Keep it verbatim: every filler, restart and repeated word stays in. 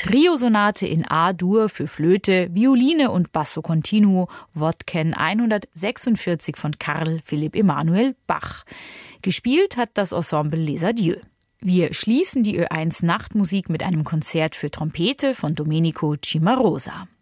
Triosonate in A-Dur für Flöte, Violine und Basso Continuo, Wodken hundertsechsundvierzig von Karl Philipp Emanuel Bach. Gespielt hat das Ensemble Les Adieux. Wir schließen die Ö eins Nachtmusik mit einem Konzert für Trompete von Domenico Cimarosa.